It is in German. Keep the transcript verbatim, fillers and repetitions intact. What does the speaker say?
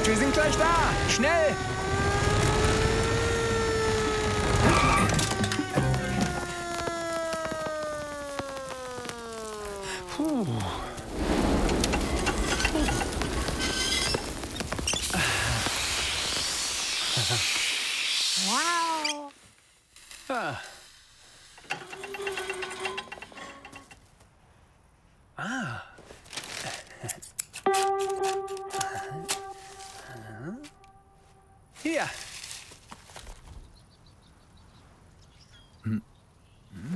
läuft. Wir sind gleich da. Schnell. Puh. Wow. Ah. Ah.